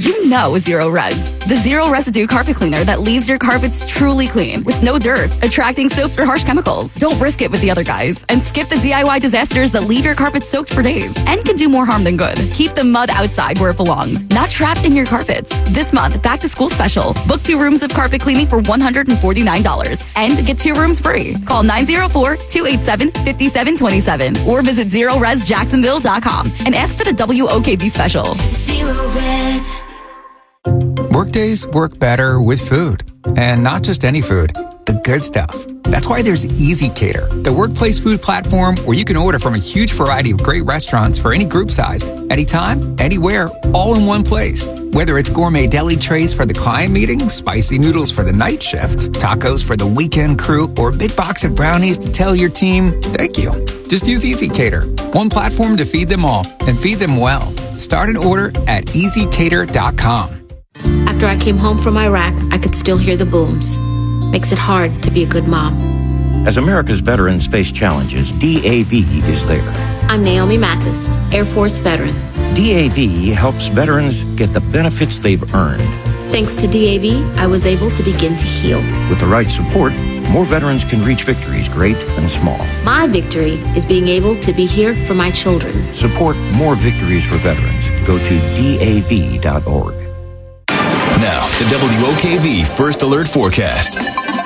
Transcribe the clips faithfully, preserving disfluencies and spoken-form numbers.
You know Zero Res. The zero residue carpet cleaner that leaves your carpets truly clean with no dirt, attracting soaps or harsh chemicals. Don't risk it with the other guys and skip the D I Y disasters that leave your carpet soaked for days and can do more harm than good. Keep the mud outside where it belongs, not trapped in your carpets. This month, back to school special. Book two rooms of carpet cleaning for one hundred forty-nine dollars and get two rooms free. Call nine oh four, two eight seven, five seven two seven or visit zero res jacksonville dot com and ask for the W O K V special. Zero Res. Workdays work better with food, and not just any food, the good stuff. That's why there's Easy Cater, the workplace food platform where you can order from a huge variety of great restaurants for any group size, anytime, anywhere, all in one place. Whether it's gourmet deli trays for the client meeting, spicy noodles for the night shift, tacos for the weekend crew, or a big box of brownies to tell your team, thank you. Just use Easy Cater, one platform to feed them all, and feed them well. Start an order at easy cater dot com. After I came home from Iraq, I could still hear the booms. Makes it hard to be a good mom. As America's veterans face challenges, D A V is there. I'm Naomi Mathis, Air Force veteran. D A V helps veterans get the benefits they've earned. Thanks to D A V, I was able to begin to heal. With the right support, more veterans can reach victories, great and small. My victory is being able to be here for my children. Support more victories for veterans. Go to D A V dot org. Now, the W O K V First Alert Forecast.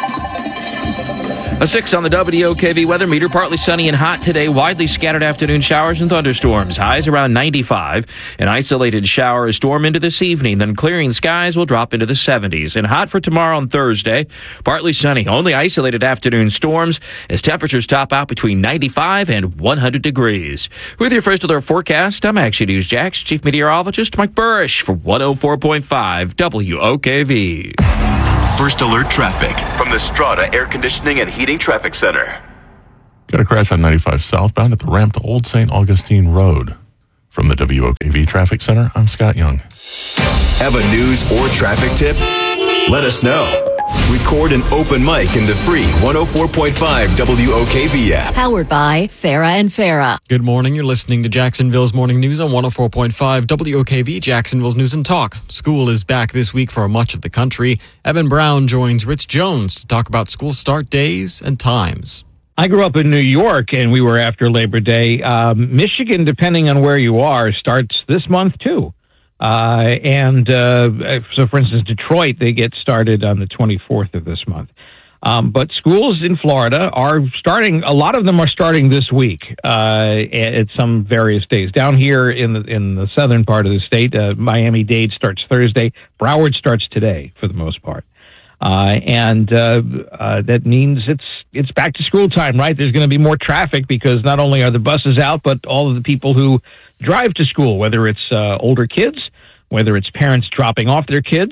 A six on the W O K V weather meter. Partly sunny and hot today. Widely scattered afternoon showers and thunderstorms. Highs around ninety-five. An isolated shower or storm into this evening. Then clearing skies will drop into the seventies. And hot for tomorrow and Thursday. Partly sunny. Only isolated afternoon storms as temperatures top out between ninety-five and one hundred degrees. With your First Alert Forecast, I'm Action News Jax Chief Meteorologist Mike Burrish for one oh four point five W O K V. First Alert Traffic from the Strata Air Conditioning and Heating Traffic Center. Got a crash on ninety-five southbound at the ramp to Old Saint Augustine Road. From the W O K V Traffic Center, I'm Scott Young. Have a news or traffic tip? Let us know. Record an open mic in the free one oh four point five W O K V app. Powered by Farah and Farah. Good morning. You're listening to Jacksonville's Morning News on one oh four point five W O K V, Jacksonville's News and Talk. School is back this week for much of the country. Evan Brown joins Rich Jones to talk about school start days and times. I grew up in New York, and we were after Labor Day. Um, Michigan, depending on where you are, starts this month, too. Uh, and uh, so, for instance, Detroit, they get started on the twenty-fourth of this month. Um, but schools in Florida are starting, a lot of them are starting this week uh, at some various days. Down here in the in the southern part of the state, uh, Miami-Dade starts Thursday. Broward starts today, for the most part. Uh, and uh, uh, that means it's it's back to school time, right? There's going to be more traffic because not only are the buses out, but all of the people who drive to school, whether it's uh, older kids, whether it's parents dropping off their kids,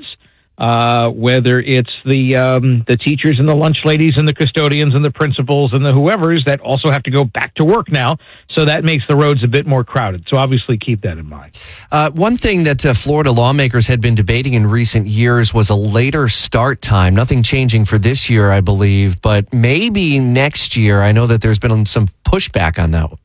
uh, whether it's the um, the teachers and the lunch ladies and the custodians and the principals and the whoever's that also have to go back to work now. So that makes the roads a bit more crowded. So obviously keep that in mind. Uh, one thing that uh, Florida lawmakers had been debating in recent years was a later start time. Nothing changing for this year, I believe, but maybe next year. I know that there's been some pushback on that.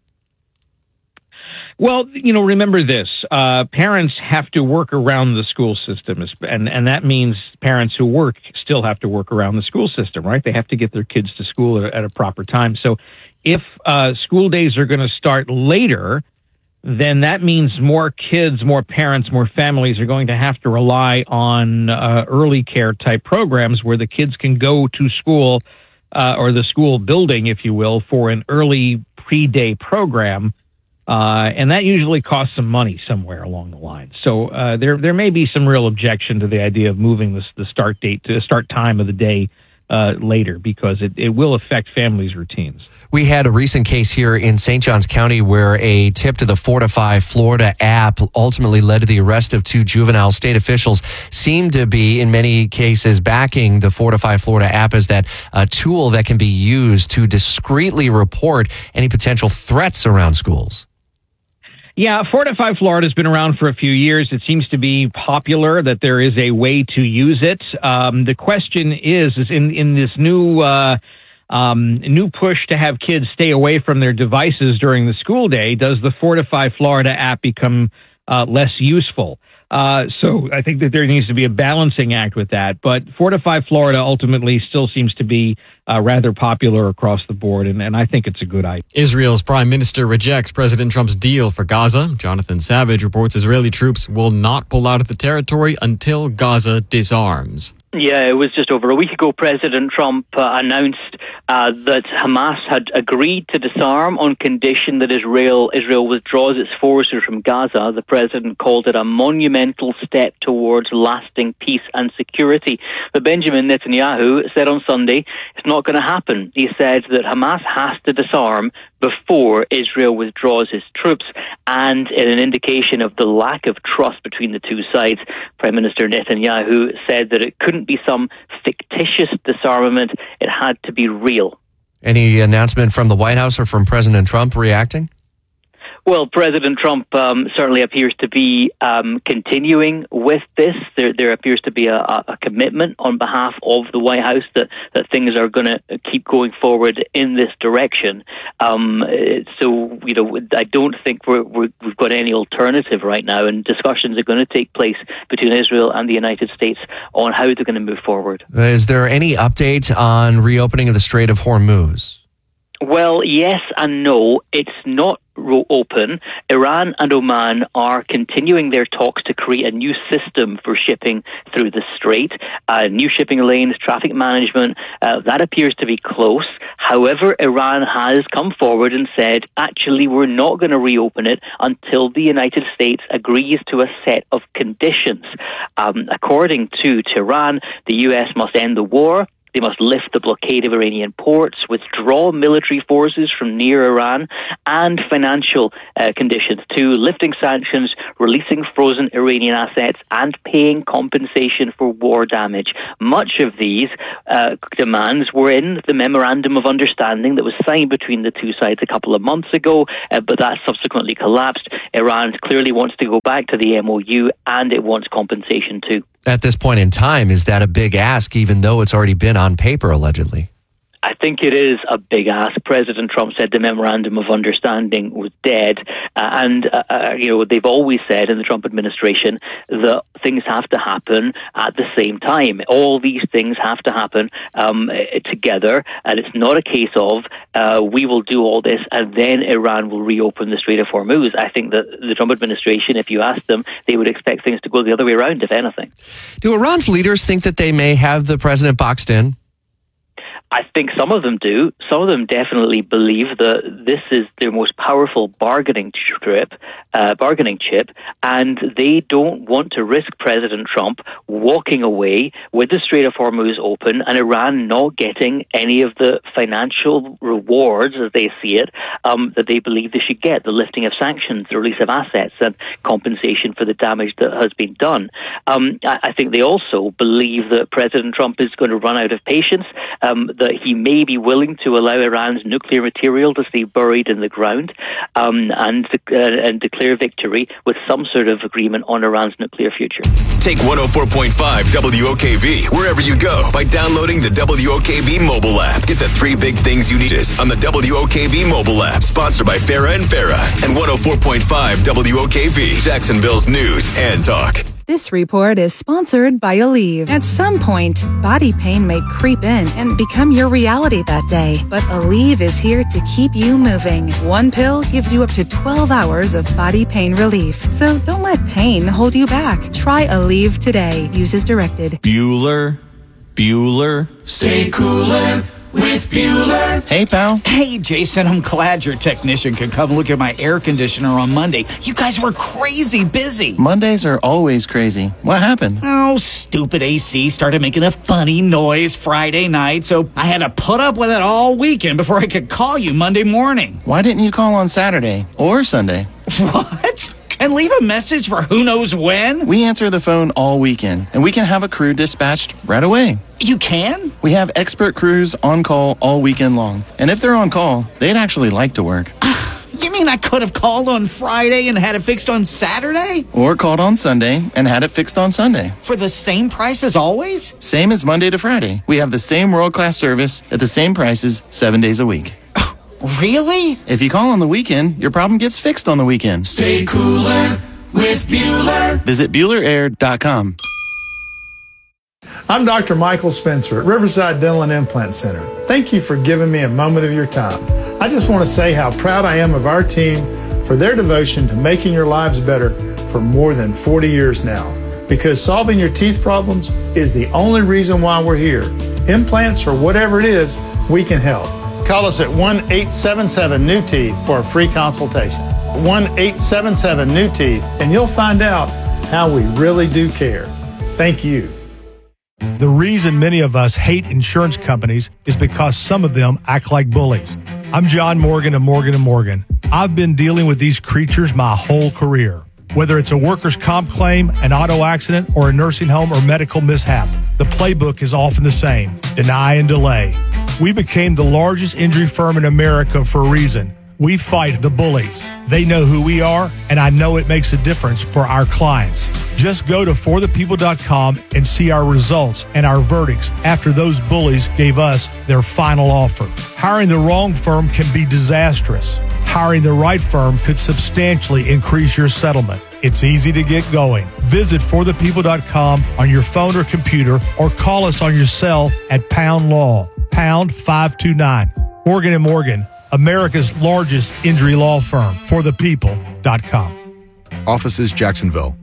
Well, you know, remember this. Uh, parents have to work around the school system, and, and that means parents who work still have to work around the school system, right? They have to get their kids to school at, at a proper time. So if uh, school days are going to start later, then that means more kids, more parents, more families are going to have to rely on uh, early care type programs where the kids can go to school uh, or the school building, if you will, for an early pre-day program. Uh, and that usually costs some money somewhere along the line. So uh, there there may be some real objection to the idea of moving this, the start date to the start time of the day uh, later because it, it will affect families' routines. We had a recent case here in Saint Johns County where a tip to the Fortify Florida app ultimately led to the arrest of two juveniles. State officials seem to be, in many cases, backing the Fortify Florida app as that uh, tool that can be used to discreetly report any potential threats around schools. Yeah, Fortify Florida has been around for a few years. It seems to be popular that there is a way to use it. Um, the question is, is in, in this new uh, um, new push to have kids stay away from their devices during the school day, does the Fortify Florida app become uh, less useful? Uh, so I think that there needs to be a balancing act with that. But Fortify Florida ultimately still seems to be uh, rather popular across the board, and, and I think it's a good idea. Israel's prime minister rejects President Trump's deal for Gaza. Jonathan Savage reports Israeli troops will not pull out of the territory until Gaza disarms. Yeah, it was just over a week ago President Trump uh, announced uh, that Hamas had agreed to disarm on condition that Israel Israel withdraws its forces from Gaza. The president called it a monumental step towards lasting peace and security. But Benjamin Netanyahu said on Sunday it's not going to happen. He said that Hamas has to disarm before Israel withdraws its troops, and in an indication of the lack of trust between the two sides, Prime Minister Netanyahu said that it couldn't be some fictitious disarmament, it had to be real. Any announcement from the White House or from President Trump reacting? Well, President Trump um, certainly appears to be um, continuing with this. There, there appears to be a, a commitment on behalf of the White House that, that things are going to keep going forward in this direction. Um, so, you know, I don't think we're, we're, we've got any alternative right now, and discussions are going to take place between Israel and the United States on how they're going to move forward. Is there any update on reopening of the Strait of Hormuz? Well, yes and no. It's not open. Iran and Oman are continuing their talks to create a new system for shipping through the strait, uh, new shipping lanes, traffic management. Uh, that appears to be close. However, Iran has come forward and said, actually, we're not going to reopen it until the United States agrees to a set of conditions. Um, according to Tehran, the U S must end the war. They must lift the blockade of Iranian ports, withdraw military forces from near Iran, and financial uh, conditions too, lifting sanctions, releasing frozen Iranian assets, and paying compensation for war damage. Much of these uh, demands were in the Memorandum of Understanding that was signed between the two sides a couple of months ago, uh, but that subsequently collapsed. Iran clearly wants to go back to the M O U, and it wants compensation too. At this point in time, is that a big ask, even though it's already been on paper, allegedly? I think it is a big ask. President Trump said the Memorandum of Understanding was dead. Uh, and, uh, uh, you know, they've always said in the Trump administration that things have to happen at the same time. All these things have to happen um, together. And it's not a case of uh, we will do all this and then Iran will reopen the Strait of Hormuz. I think that the Trump administration, if you ask them, they would expect things to go the other way around, if anything. Do Iran's leaders think that they may have the president boxed in? I think some of them do. Some of them definitely believe that this is their most powerful bargaining trip, uh, bargaining chip, and they don't want to risk President Trump walking away with the Strait of Hormuz open and Iran not getting any of the financial rewards, as they see it, um, that they believe they should get, the lifting of sanctions, the release of assets, and compensation for the damage that has been done. Um, I, I think they also believe that President Trump is going to run out of patience, um, that he may be willing to allow Iran's nuclear material to stay buried in the ground um, and, uh, and declare victory with some sort of agreement on Iran's nuclear future. Take one oh four point five W O K V wherever you go by downloading the W O K V mobile app. Get the three big things you need on the W O K V mobile app. Sponsored by Farah and Farah and one oh four point five W O K V, Jacksonville's news and talk. This report is sponsored by Aleve. At some point, body pain may creep in and become your reality that day. But Aleve is here to keep you moving. One pill gives you up to twelve hours of body pain relief. So don't let pain hold you back. Try Aleve today. Use as directed. Bueller, Bueller, stay cooler with Bueller. Hey, pal. Hey, Jason, I'm glad your technician could come look at my air conditioner on Monday. You guys were crazy busy. Mondays are always crazy. What happened? Oh, stupid A C started making a funny noise Friday night, so I had to put up with it all weekend before I could call you Monday morning. Why didn't you call on Saturday or Sunday? What? And leave a message for who knows when? We answer the phone all weekend, and we can have a crew dispatched right away. You can? We have expert crews on call all weekend long. And if they're on call, they'd actually like to work. You mean I could have called on Friday and had it fixed on Saturday? Or called on Sunday and had it fixed on Sunday. For the same price as always? Same as Monday to Friday. We have the same world-class service at the same prices seven days a week. Really? If you call on the weekend, your problem gets fixed on the weekend. Stay cooler with Bueller. Visit Bueller Air dot com. I'm Doctor Michael Spencer at Riverside Dental and Implant Center. Thank you for giving me a moment of your time. I just want to say how proud I am of our team for their devotion to making your lives better for more than forty years now. Because solving your teeth problems is the only reason why we're here. Implants or whatever it is, we can help. Call us at one eight seven seven new teeth for a free consultation. one eight seven seven new teeth, and you'll find out how we really do care. Thank you. The reason many of us hate insurance companies is because some of them act like bullies. I'm John Morgan of Morgan and Morgan. I've been dealing with these creatures my whole career. Whether it's a workers' comp claim, an auto accident, or a nursing home or medical mishap, the playbook is often the same: deny and delay. We became the largest injury firm in America for a reason. We fight the bullies. They know who we are, and I know it makes a difference for our clients. Just go to for the people dot com and see our results and our verdicts after those bullies gave us their final offer. Hiring the wrong firm can be disastrous. Hiring the right firm could substantially increase your settlement. It's easy to get going. Visit for the people dot com on your phone or computer, or call us on your cell at Pound Law, pound five two nine. Morgan and Morgan, America's largest injury law firm, for the people dot com. Offices, Jacksonville.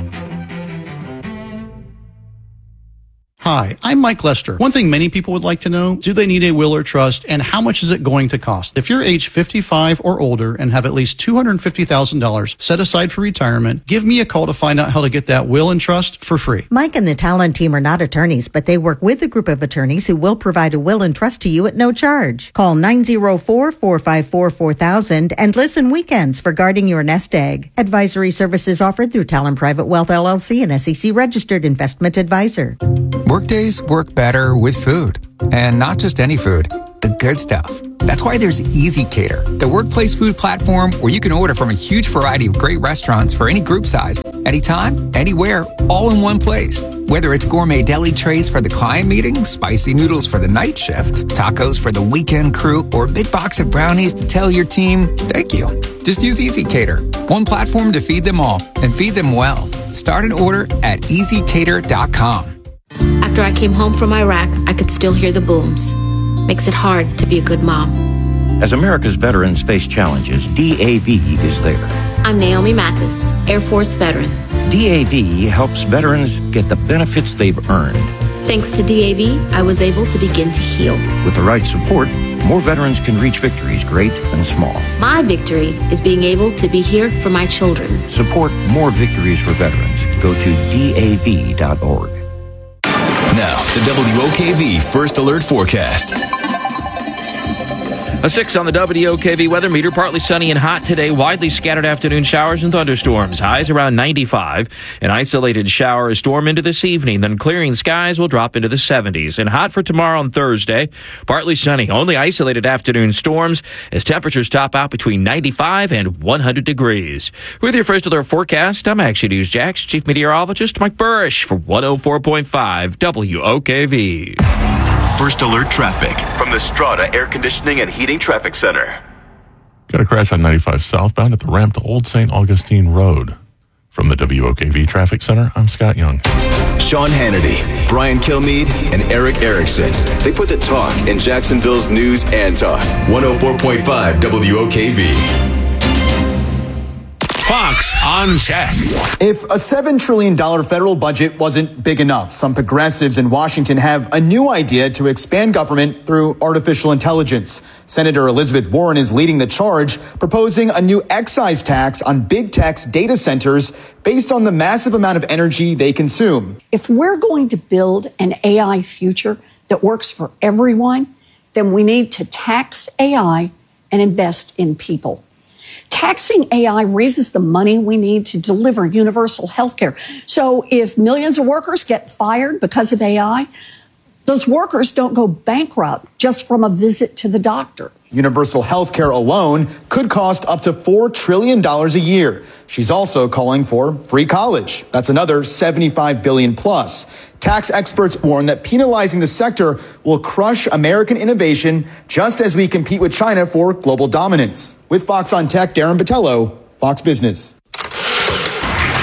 Hi, I'm Mike Lester. One thing many people would like to know, do they need a will or trust, and how much is it going to cost? If you're age fifty-five or older and have at least two hundred fifty thousand dollars set aside for retirement, give me a call to find out how to get that will and trust for free. Mike and the Talent team are not attorneys, but they work with a group of attorneys who will provide a will and trust to you at no charge. Call nine oh four, four five four, four thousand and listen weekends for guarding your nest egg. Advisory services offered through Talent Private Wealth L L C, an S E C registered investment advisor. Workdays work better with food. And not just any food, the good stuff. That's why there's Easy Cater, the workplace food platform where you can order from a huge variety of great restaurants for any group size, anytime, anywhere, all in one place. Whether it's gourmet deli trays for the client meeting, spicy noodles for the night shift, tacos for the weekend crew, or a big box of brownies to tell your team, thank you. Just use Easy Cater, one platform to feed them all and feed them well. Start an order at easy cater dot com. After I came home from Iraq, I could still hear the booms. Makes it hard to be a good mom. As America's veterans face challenges, D A V is there. I'm Naomi Mathis, Air Force veteran. D A V helps veterans get the benefits they've earned. Thanks to D A V, I was able to begin to heal. With the right support, more veterans can reach victories great and small. My victory is being able to be here for my children. Support more victories for veterans. Go to D A V dot org. Now, the W O K V First Alert Forecast. A six on the W O K V weather meter. Partly sunny and hot today. Widely scattered afternoon showers and thunderstorms. Highs around ninety-five. An isolated shower or storm into this evening. Then clearing skies will drop into the seventies. And hot for tomorrow and Thursday. Partly sunny. Only isolated afternoon storms as temperatures top out between ninety-five and one hundred degrees. With your First Alert Forecast, I'm Action News Jax Chief Meteorologist Mike Burrish for one oh four point five W O K V. First Alert Traffic from the Strata Air Conditioning and Heating Traffic Center. Got a crash on ninety-five southbound at the ramp to Old Saint Augustine Road. From the W O K V Traffic Center, I'm Scott Young. Sean Hannity, Brian Kilmeade, and Eric Erickson. They put the talk in Jacksonville's news and talk. one oh four point five W O K V. Fox on Tech. If a seven trillion dollars federal budget wasn't big enough, some progressives in Washington have a new idea to expand government through artificial intelligence. Senator Elizabeth Warren is leading the charge, proposing a new excise tax on big tech's data centers based on the massive amount of energy they consume. If we're going to build an A I future that works for everyone, then we need to tax A I and invest in people. Taxing A I raises the money we need to deliver universal health care. So if millions of workers get fired because of A I, those workers don't go bankrupt just from a visit to the doctor. Universal health care alone could cost up to four trillion dollars a year. She's also calling for free college. That's another seventy-five billion dollars plus. Tax experts warn that penalizing the sector will crush American innovation just as we compete with China for global dominance. With Fox on Tech, Darren Botello, Fox Business.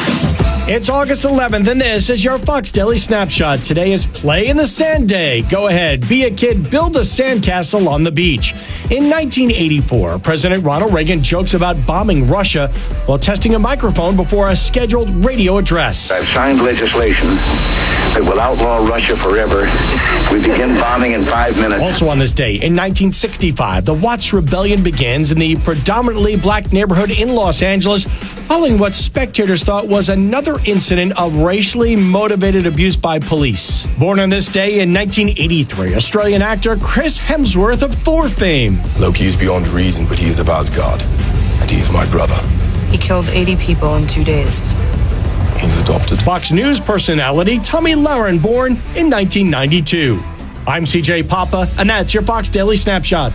It's August eleventh, and this is your Fox Daily Snapshot. Today is Play in the Sand Day. Go ahead, be a kid, build a sandcastle on the beach. In nineteen eighty-four, President Ronald Reagan jokes about bombing Russia while testing a microphone before a scheduled radio address. I've signed legislation that will outlaw Russia forever. We begin bombing in five minutes. Also on this day, in nineteen sixty-five, the Watts Rebellion begins in the predominantly black neighborhood in Los Angeles, following what spectators thought was another incident of racially motivated abuse by police. Born on this day in nineteen eighty-three, Australian actor Chris Hemsworth of Thor fame. Loki is beyond reason, but he is of Asgard, and he is my brother. He killed eighty people in two days. He's adopted. Fox News personality Tommy Lauren, born in nineteen ninety-two. I'm C J Papa, and that's your Fox Daily Snapshot.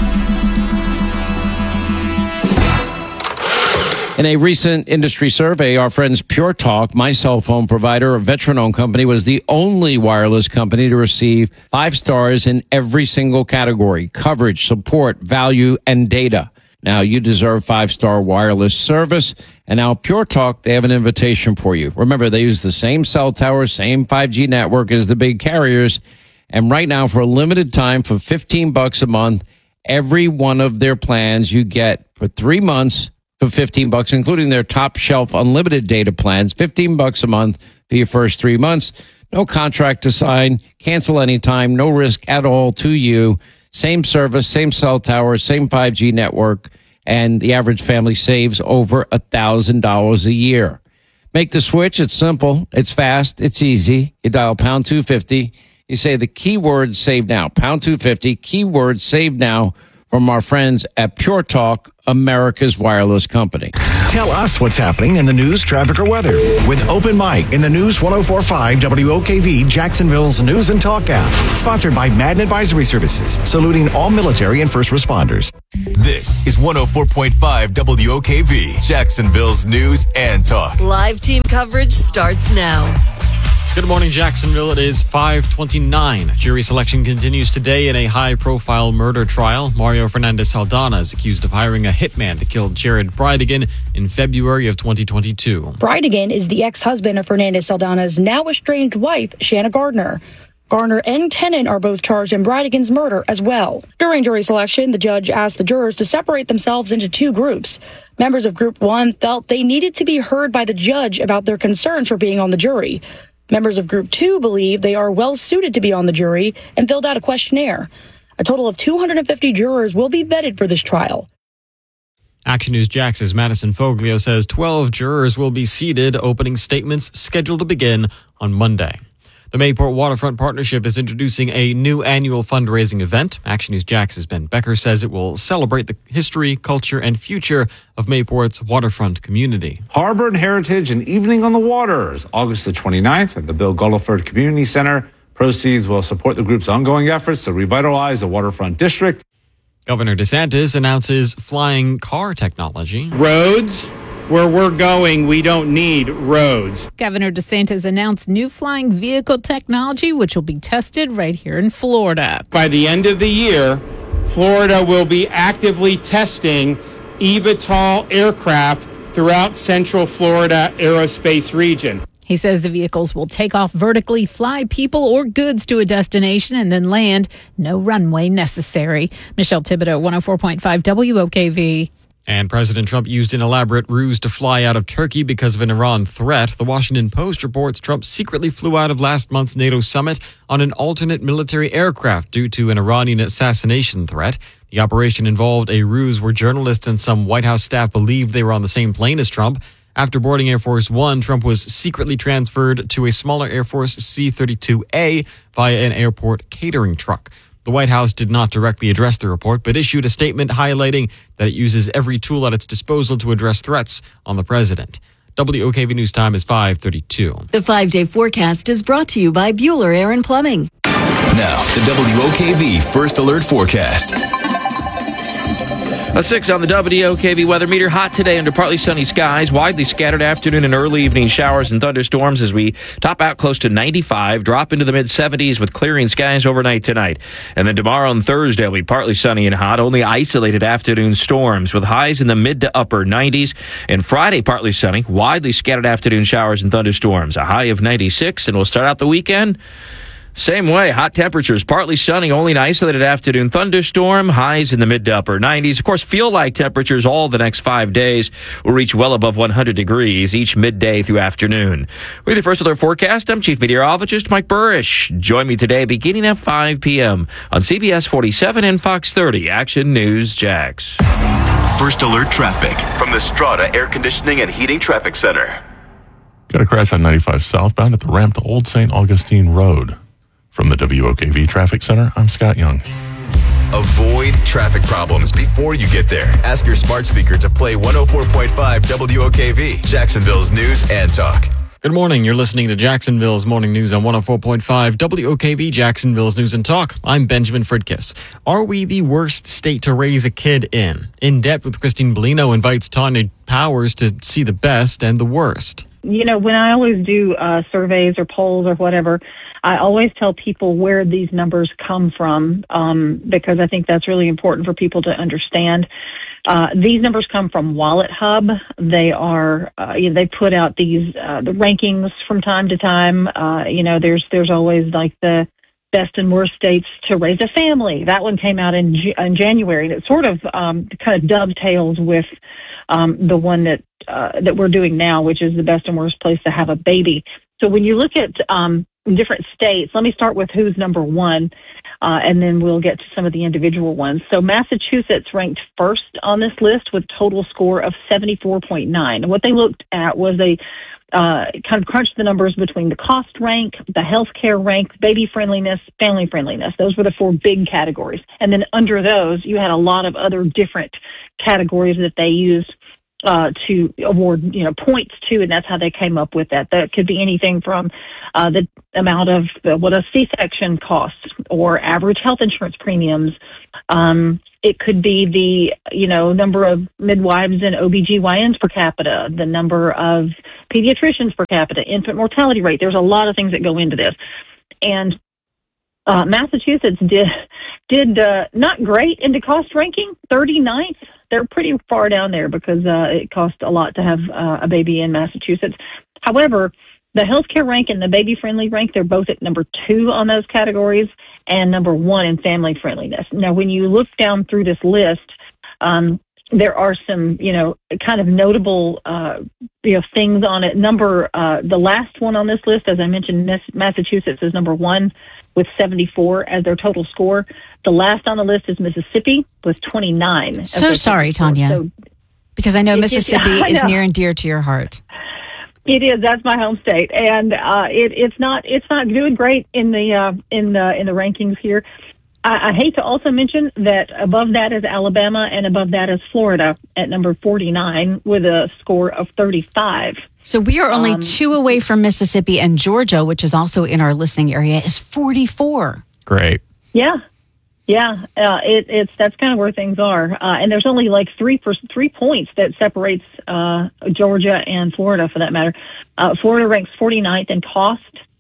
In a recent industry survey, our friends Pure Talk, my cell phone provider, a veteran-owned company, was the only wireless company to receive five stars in every single category: coverage, support, value, and data. Now, you deserve five-star wireless service. And now Pure Talk, they have an invitation for you. Remember, they use the same cell tower, same five G network as the big carriers. And right now, for a limited time, for fifteen bucks a month, every one of their plans you get for three months for fifteen bucks, including their top shelf unlimited data plans, fifteen bucks a month for your first three months. No contract to sign, cancel anytime, no risk at all to you. Same service, same cell tower, same five G network, and the average family saves over one thousand dollars a year. Make the switch. It's simple. It's fast. It's easy. You dial pound two fifty. You say the keyword save now. Pound two fifty, keyword save now from our friends at Pure Talk, America's wireless company. Tell us what's happening in the news, traffic, or weather with Open Mic in the News one oh four point five W O K V, Jacksonville's News and Talk app. Sponsored by Madden Advisory Services, saluting all military and first responders. This is one oh four point five W O K V, Jacksonville's News and Talk. Live team coverage starts now. Good morning, Jacksonville. It is five twenty-nine. Jury selection continues today in a high-profile murder trial. Mario Fernandez Saldana is accused of hiring a hitman to kill Jared Bridegan in February of twenty twenty-two. Bridegan is the ex-husband of Fernandez Saldana's now estranged wife, Shanna Gardner. Garner and Tennant are both charged in Bridegan's murder as well. During jury selection, the judge asked the jurors to separate themselves into two groups. Members of Group one felt they needed to be heard by the judge about their concerns for being on the jury. Members of Group two believe they are well suited to be on the jury and filled out a questionnaire. A total of two hundred fifty jurors will be vetted for this trial. Action News Jax's Madison Foglio says twelve jurors will be seated, opening statements scheduled to begin on Monday. The Mayport Waterfront Partnership is introducing a new annual fundraising event. Action News Jax's Ben Becker says it will celebrate the history, culture, and future of Mayport's waterfront community. Harbor and Heritage and Evening on the Water is August the twenty-ninth at the Bill Gulliford Community Center. Proceeds will support the group's ongoing efforts to revitalize the waterfront district. Governor DeSantis announces flying car technology. Roads. Where we're going, we don't need roads. Governor DeSantis announced new flying vehicle technology, which will be tested right here in Florida. By the end of the year, Florida will be actively testing eVTOL aircraft throughout Central Florida aerospace region. He says the vehicles will take off vertically, fly people or goods to a destination, and then land. No runway necessary. Michelle Thibodeau, one oh four point five W O K V. And President Trump used an elaborate ruse to fly out of Turkey because of an Iran threat. The Washington Post reports Trump secretly flew out of last month's NATO summit on an alternate military aircraft due to an Iranian assassination threat. The operation involved a ruse where journalists and some White House staff believed they were on the same plane as Trump. After boarding Air Force One, Trump was secretly transferred to a smaller Air Force C thirty-two A via an airport catering truck. The White House did not directly address the report, but issued a statement highlighting that it uses every tool at its disposal to address threats on the president. W O K V News Time is five thirty-two. The five-day forecast is brought to you by Bueller Air and Plumbing. Now, the W O K V First Alert Forecast. A six on the W O K V weather meter. Hot today under partly sunny skies. Widely scattered afternoon and early evening showers and thunderstorms as we top out close to ninety-five, drop into the mid seventies with clearing skies overnight tonight. And then tomorrow and Thursday will be partly sunny and hot. Only isolated afternoon storms with highs in the mid to upper nineties. And Friday, partly sunny. Widely scattered afternoon showers and thunderstorms. A high of ninety-six. And we'll start out the weekend same way. Hot temperatures, partly sunny, only an isolated afternoon thunderstorm, highs in the mid to upper nineties. Of course, feel like temperatures all the next five days will reach well above one hundred degrees each midday through afternoon. With the first alert forecast, I'm Chief Meteorologist Mike Burrish. Join me today beginning at five p.m. on C B S forty-seven and Fox thirty Action News Jax. First alert traffic from the Strata Air Conditioning and Heating Traffic Center. Got a crash on ninety-five southbound at the ramp to Old Saint Augustine Road. From the W O K V Traffic Center, I'm Scott Young. Avoid traffic problems before you get there. Ask your smart speaker to play one oh four point five W O K V, Jacksonville's news and talk. Good morning. You're listening to Jacksonville's Morning News on one oh four point five W O K V, Jacksonville's News and Talk. I'm Benjamin Fridkiss. Are we the worst state to raise a kid in? In Depth with Christine Bellino invites Tanya Powers to see the best and the worst. You know, when I always do uh, surveys or polls or whatever, I always tell people where these numbers come from, um, because I think that's really important for people to understand. Uh, these numbers come from Wallet Hub. They are, uh, you know, they put out these, uh, the rankings from time to time. Uh, you know, there's, there's always like the best and worst states to raise a family. That one came out in, in January, and it sort of, um, kind of dovetails with, um, the one that, uh, that we're doing now, which is the best and worst place to have a baby. So when you look at, um, different states, let me start with who's number one, uh, and then we'll get to some of the individual ones. So Massachusetts ranked first on this list with total score of seventy-four point nine. And what they looked at was they uh, kind of crunched the numbers between the cost rank, the healthcare rank, baby friendliness, family friendliness. Those were the four big categories. And then under those, you had a lot of other different categories that they used uh, to award, you know, points to, and that's how they came up with that. That could be anything from uh, the amount of uh, what a C-section costs or average health insurance premiums. Um, it could be the, you know, number of midwives and O B G Y Ns per capita, the number of pediatricians per capita, infant mortality rate. There's a lot of things that go into this. And uh, Massachusetts did did uh, not great in the cost ranking, thirty-ninth. They're pretty far down there because uh, it costs a lot to have uh, a baby in Massachusetts. However, the healthcare rank and the baby-friendly rank, they're both at number two on those categories and number one in family friendliness. Now, when you look down through this list, um, there are some, you know, kind of notable, uh, you know, things on it. Number, uh, the last one on this list, as I mentioned, Massachusetts is number one with seventy-four as their total score. The last on the list is Mississippi with twenty-nine. So sorry, Tanya, so, because I know it, Mississippi it, I is know. near and dear to your heart. It is. That's my home state, and uh, it, it's not. It's not doing great in the uh, in the in the rankings here. I, I hate to also mention that above that is Alabama, and above that is Florida at number forty-nine with a score of thirty-five. So we are only um, two away from Mississippi, and Georgia, which is also in our listening area, is forty-four. Great. Yeah. Yeah, uh, it, it's that's kind of where things are, uh, and there's only like three per, three points that separates uh, Georgia and Florida, for that matter. Uh, Florida ranks forty-ninth in cost,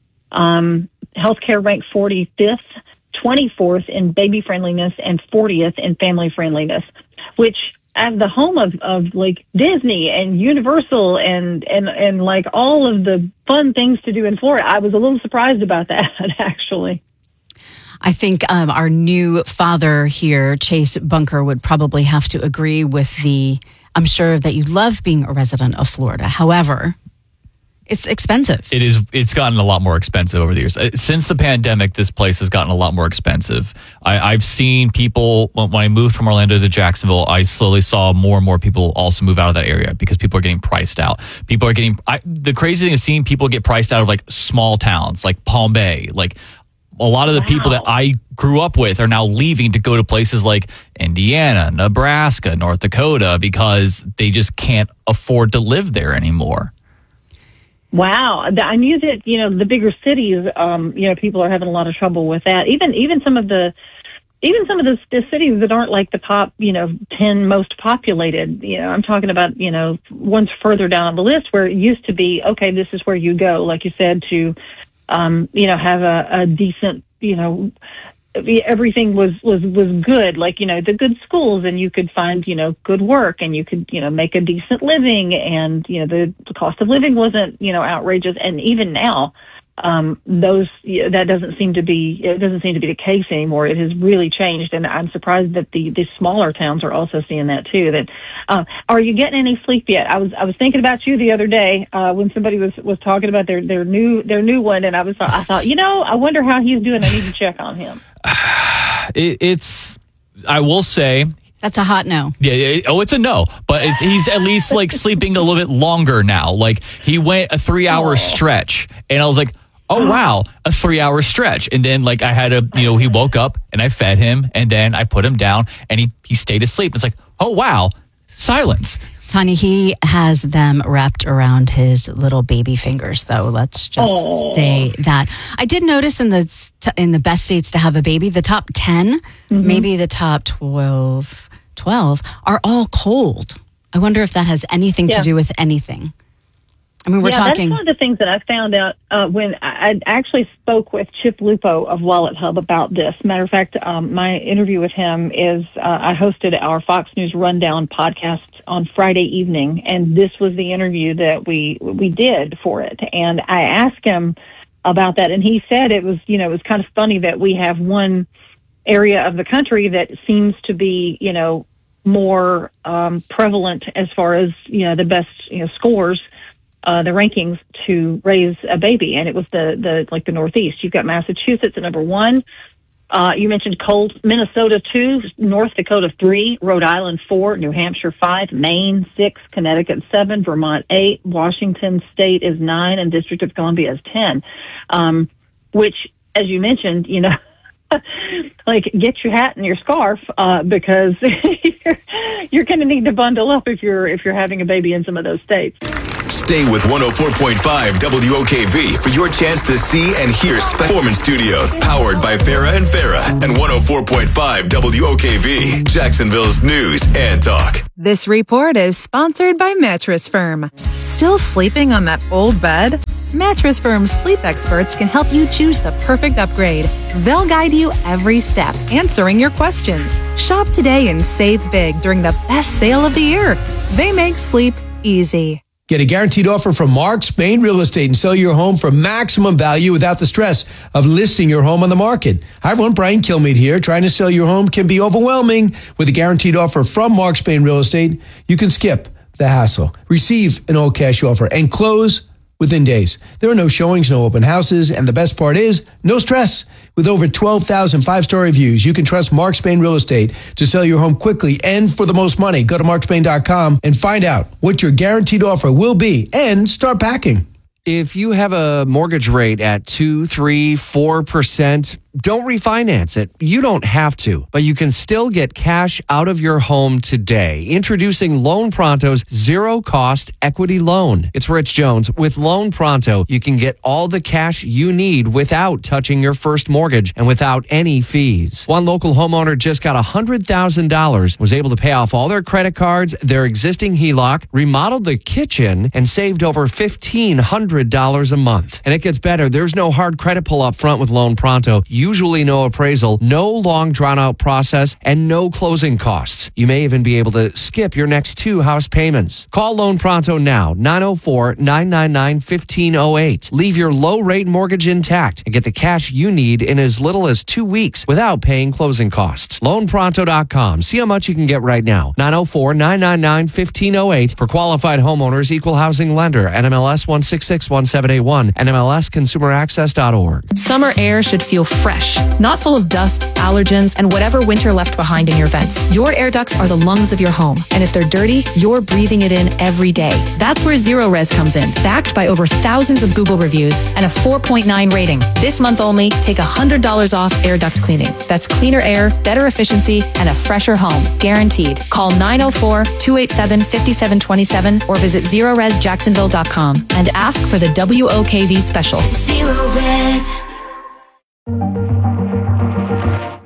um, healthcare ranks forty-fifth, twenty-fourth in baby friendliness, and fortieth in family friendliness. Which, as the home of, of like Disney and Universal and and and like all of the fun things to do in Florida, I was a little surprised about that actually. I think um, our new father here, Chase Bunker, would probably have to agree with the, I'm sure that you love being a resident of Florida. However, it's expensive. It is. It's gotten a lot more expensive over the years. Since the pandemic, this place has gotten a lot more expensive. I, I've seen people, when I moved from Orlando to Jacksonville, I slowly saw more and more people also move out of that area because people are getting priced out. People are getting, I, the crazy thing is seeing people get priced out of like small towns, like Palm Bay, like a lot of the wow. people that I grew up with are now leaving to go to places like Indiana, Nebraska, North Dakota, because they just can't afford to live there anymore. Wow. I knew that, you know, the bigger cities, um, you know, people are having a lot of trouble with that. Even, even some of the, even some of the, the cities that aren't like the top, you know, ten most populated, you know, I'm talking about, you know, ones further down on the list where it used to be, okay, this is where you go, like you said, to, um, you know, have a, a decent, you know, everything was, was, was good, like, you know, the good schools, and you could find, you know, good work, and you could, you know, make a decent living, and, you know, the, the cost of living wasn't, you know, outrageous. And even now, um, those, that doesn't seem to be, it doesn't seem to be the case anymore. It has really changed. And I'm surprised that the, the smaller towns are also seeing that too. That, uh, are you getting any sleep yet? I was, I was thinking about you the other day, uh, when somebody was, was talking about their, their new, their new one. And I was, I thought, you know, I wonder how he's doing. I need to check on him. It, it's, I will say, that's a hot no. Yeah, it, oh, it's a no. But it's, he's at least like sleeping a little bit longer now. Like he went a three hour oh. stretch, and I was like, oh wow, a three hour stretch. And then like I had a, you know, he woke up and I fed him, and then I put him down, and he he stayed asleep. It's like, oh wow, silence. Tanya, he has them wrapped around his little baby fingers, though. Let's just oh. say that. I did notice in the in the best states to have a baby, the top ten, mm-hmm. maybe the top twelve, twelve are all cold. I wonder if that has anything yeah. to do with anything. I mean, we're yeah, talking. That's one of the things that I found out uh, when I, I actually spoke with Chip Lupo of Wallet Hub about this. Matter of fact, um, my interview with him is uh, I hosted our Fox News Rundown podcast on Friday evening, and this was the interview that we we did for it. And I asked him about that, and he said it was, you know, it was kind of funny that we have one area of the country that seems to be, you know, more um, prevalent as far as, you know, the best, you know, scores. Uh, the rankings to raise a baby, and it was the, the like the Northeast. You've got Massachusetts at number one. Uh, you mentioned cold. Minnesota two, North Dakota three, Rhode Island four, New Hampshire five, Maine six, Connecticut seven, Vermont eight, Washington State is nine, and District of Columbia is ten. Um, which, as you mentioned, you know, like get your hat and your scarf uh, because you're, you're going to need to bundle up if you're if you're having a baby in some of those states. Stay with one oh four point five W O K V for your chance to see and hear Performance Studios, powered by Farah and Farah, and one oh four point five W O K V, Jacksonville's news and talk. This report is sponsored by Mattress Firm. Still sleeping on that old bed? Mattress Firm's sleep experts can help you choose the perfect upgrade. They'll guide you every step, answering your questions. Shop today and save big during the best sale of the year. They make sleep easy. Get a guaranteed offer from Mark Spain Real Estate and sell your home for maximum value without the stress of listing your home on the market. Hi everyone, Brian Kilmeade here. Trying to sell your home can be overwhelming. With a guaranteed offer from Mark Spain Real Estate, you can skip the hassle, receive an all cash offer, and close within days. There are no showings, no open houses, and the best part is, no stress. With over twelve thousand five-star reviews, you can trust Mark Spain Real Estate to sell your home quickly and for the most money. Go to mark spain dot com and find out what your guaranteed offer will be and start packing. If you have a mortgage rate at two, three, four percent, don't refinance it. You don't have to, but you can still get cash out of your home today. Introducing Loan Pronto's zero-cost equity loan. It's Rich Jones. With Loan Pronto, you can get all the cash you need without touching your first mortgage and without any fees. One local homeowner just got one hundred thousand dollars, was able to pay off all their credit cards, their existing H E L O C, remodeled the kitchen, and saved over fifteen hundred dollars a month. And it gets better. There's no hard credit pull up front with Loan Pronto. Usually no appraisal, no long drawn out process, and no closing costs. You may even be able to skip your next two house payments. Call Loan Pronto now, nine oh four, nine nine nine, one five oh eight. Leave your low rate mortgage intact and get the cash you need in as little as two weeks without paying closing costs. loan pronto dot com. See how much you can get right now. nine oh four, nine nine nine, one five oh eight. For qualified homeowners, equal housing lender, N M L S one six six one seven eight one, N M L S consumer access dot org. Summer air should feel fresh, not full of dust, allergens, and whatever winter left behind in your vents. Your air ducts are the lungs of your home, and if they're dirty, you're breathing it in every day. That's where Zero Res comes in, backed by over thousands of Google reviews and a four point nine rating. This month only, take one hundred dollars off air duct cleaning. That's cleaner air, better efficiency, and a fresher home, guaranteed. Call nine oh four, two eight seven, five seven two seven or visit zero res jacksonville dot com and ask for the W O K V special. Zero Res.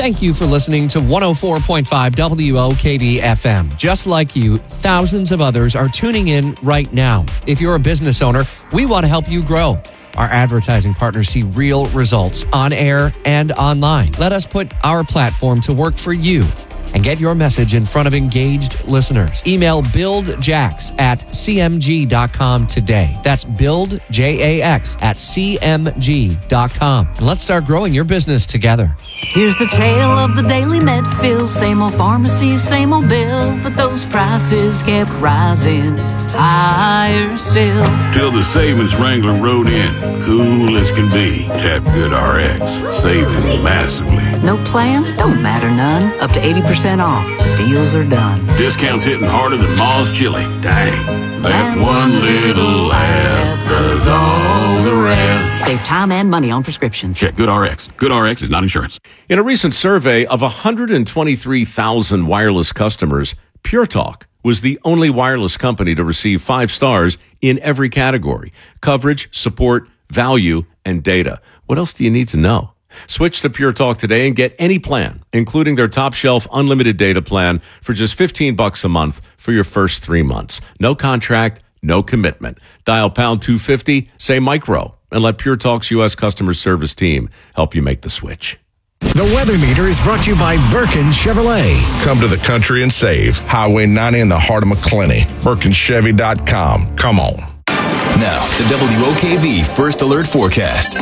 Thank you for listening to one oh four point five W O K V F M. Just like you, thousands of others are tuning in right now. If you're a business owner, we want to help you grow. Our advertising partners see real results on air and online. Let us put our platform to work for you and get your message in front of engaged listeners. Email buildjax at c m g dot com today. That's build, J A X, at c m g dot com. And let's start growing your business together. Here's the tale of the daily Medfield. Same old pharmacy, same old bill, but those prices kept rising higher still. Till the savings wrangler rode in, cool as can be. Tap Good R X, saving massively. No plan? Don't matter none. Up to eighty percent off. Deals are done. Discounts hitting harder than Ma's chili. Dang. That one little app does all the rest. Save time and money on prescriptions. Check Good R X. Good R X is not insurance. In a recent survey of one hundred twenty-three thousand wireless customers, Pure Talk was the only wireless company to receive five stars in every category: coverage, support, value, and data. What else do you need to know? Switch to Pure Talk today and get any plan, including their top shelf unlimited data plan for just fifteen bucks a month for your first three months. No contract, no commitment. Dial pound two fifty, say micro, and let Pure Talk's U S customer service team help you make the switch. The Weather Meter is brought to you by Birkin Chevrolet. Come to the country and save. Highway ninety in the heart of McClenny. Birkin Chevy dot com. Come on. Now, the W O K V First Alert Forecast.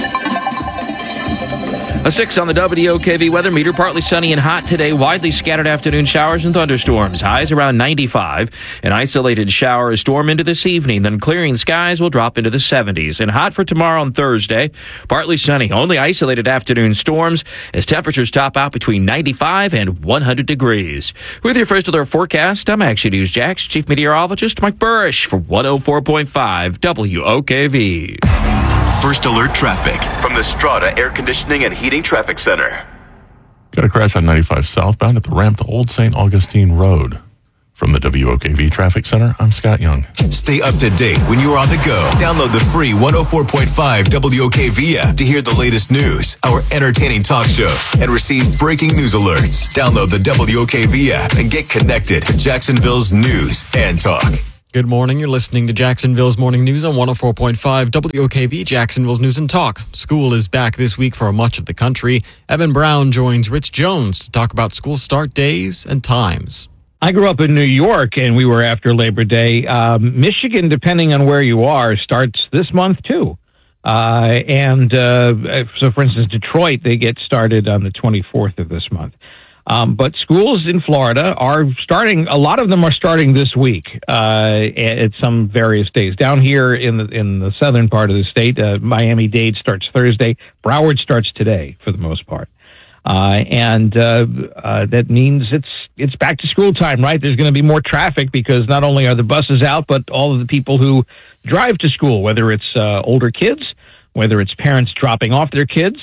A six on the W O K V weather meter. Partly sunny and hot today. Widely scattered afternoon showers and thunderstorms. Highs around ninety-five. An isolated shower or storm into this evening. Then clearing skies will drop into the seventies. And hot for tomorrow and Thursday. Partly sunny. Only isolated afternoon storms as temperatures top out between ninety-five and one hundred degrees. With your First Alert Forecast, I'm Action News Jax Chief Meteorologist Mike Burrish for one oh four point five W O K V. First Alert Traffic from the Strata Air Conditioning and Heating Traffic Center. Got a crash on ninety-five southbound at the ramp to Old Saint Augustine Road. From the W O K V Traffic Center, I'm Scott Young. Stay up to date when you're on the go. Download the free one oh four point five W O K V app to hear the latest news, our entertaining talk shows, and receive breaking news alerts. Download the W O K V app and get connected to Jacksonville's news and talk. Good morning. You're listening to Jacksonville's Morning News on one oh four point five W O K V, Jacksonville's News and Talk. School is back this week for much of the country. Evan Brown joins Rich Jones to talk about school start days and times. I grew up in New York, and we were after Labor Day. Um, Michigan, depending on where you are, starts this month, too. Uh, and uh, so, for instance, Detroit, they get started on the twenty-fourth of this month. Um, but schools in Florida are starting, a lot of them are starting this week uh, at some various days. Down here in the in the southern part of the state, uh, Miami-Dade starts Thursday. Broward starts today for the most part. Uh, and uh, uh, that means it's it's back to school time, right? There's going to be more traffic because not only are the buses out, but all of the people who drive to school, whether it's uh, older kids, whether it's parents dropping off their kids,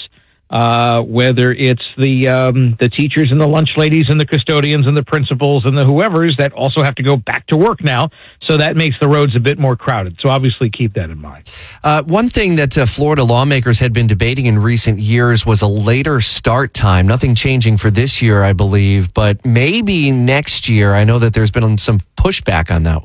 Uh, whether it's the um, the teachers and the lunch ladies and the custodians and the principals and the whoever's that also have to go back to work now. So that makes the roads a bit more crowded. So obviously keep that in mind. Uh, one thing that uh, Florida lawmakers had been debating in recent years was a later start time. Nothing changing for this year, I believe, but maybe next year. I know that there's been some pushback on that.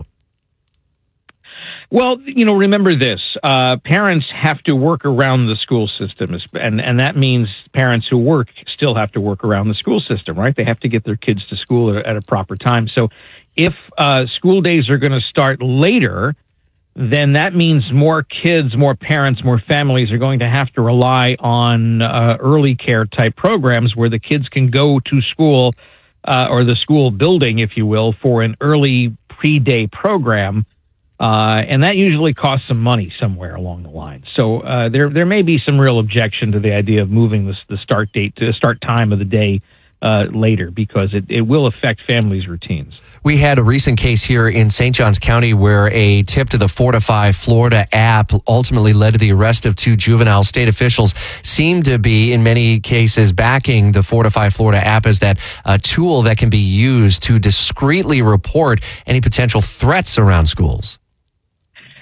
Well, you know, remember this. Uh, parents have to work around the school system, and, and that means parents who work still have to work around the school system, right? They have to get their kids to school at, at a proper time. So if uh, school days are going to start later, then that means more kids, more parents, more families are going to have to rely on uh, early care type programs where the kids can go to school uh, or the school building, if you will, for an early pre-day program. Uh, and that usually costs some money somewhere along the line. So uh, there there may be some real objection to the idea of moving this, the start date to the start time of the day uh, later because it, it will affect families' routines. We had a recent case here in Saint Johns County where a tip to the Fortify Florida app ultimately led to the arrest of two juveniles. State officials seem to be, in many cases, backing the Fortify Florida app as that uh, tool that can be used to discreetly report any potential threats around schools.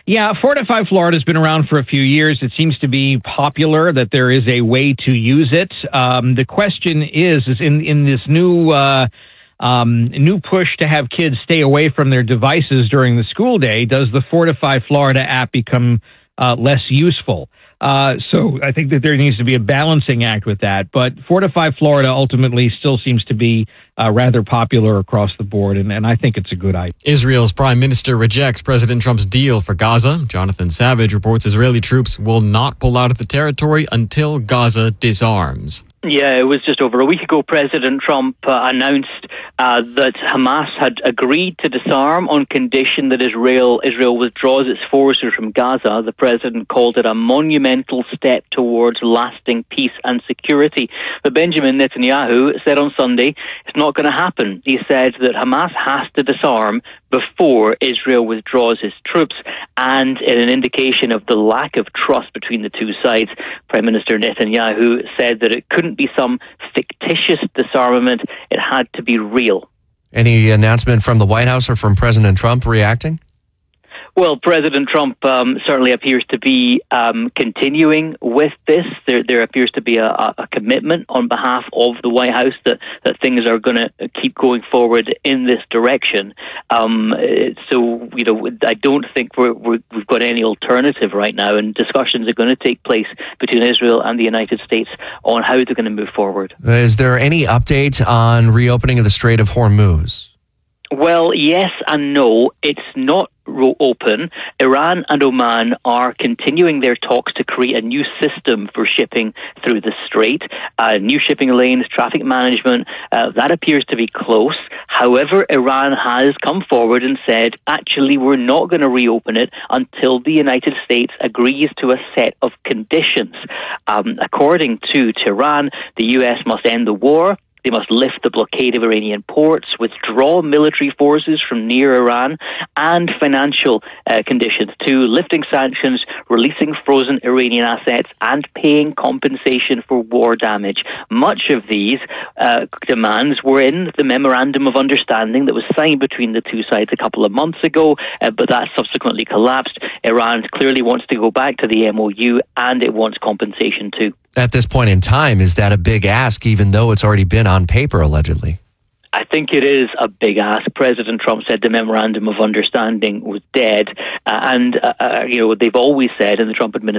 Yeah, Fortify Florida has been around for a few years. It seems to be popular that there is a way to use it. Um, the question is, is in, in this new uh, um, new push to have kids stay away from their devices during the school day, does the Fortify Florida app become uh, less useful? Uh, so I think that there needs to be a balancing act with that. But Fortify Florida ultimately still seems to be uh, rather popular across the board, and, and I think it's a good idea. Israel's prime minister rejects President Trump's deal for Gaza. Jonathan Savage reports Israeli troops will not pull out of the territory until Gaza disarms. Yeah, it was just over a week ago President Trump uh, announced uh, that Hamas had agreed to disarm on condition that Israel Israel withdraws its forces from Gaza. The president called it a monumental step towards lasting peace and security. But Benjamin Netanyahu said on Sunday it's not going to happen. He said that Hamas has to disarm before Israel withdraws its troops, and in an indication of the lack of trust between the two sides, Prime Minister Netanyahu said that it couldn't be some fictitious disarmament, it had to be real. Any announcement from the White House or from President Trump reacting? Well, President Trump um, certainly appears to be um, continuing with this. There, there appears to be a, a commitment on behalf of the White House that, that things are going to keep going forward in this direction. Um, so, you know, I don't think we're, we're, we've got any alternative right now, and discussions are going to take place between Israel and the United States on how they're going to move forward. Is there any update on reopening of the Strait of Hormuz? Well, yes and no. It's not open. Iran and Oman are continuing their talks to create a new system for shipping through the strait, uh, new shipping lanes, traffic management. Uh, that appears to be close. However, Iran has come forward and said, actually, we're not going to reopen it until the United States agrees to a set of conditions. Um, according to Tehran, the U S must end the war. They must lift the blockade of Iranian ports, withdraw military forces from near Iran, and financial uh, conditions too, lifting sanctions, releasing frozen Iranian assets, and paying compensation for war damage. Much of these uh, demands were in the Memorandum of Understanding that was signed between the two sides a couple of months ago, uh, but that subsequently collapsed. Iran clearly wants to go back to the M O U, and it wants compensation too. At this point in time, is that a big ask, even though it's already been on paper, allegedly? I think it is a big ask. President Trump said the Memorandum of Understanding was dead. Uh, and, uh, uh, you know, they've always said in the Trump administration,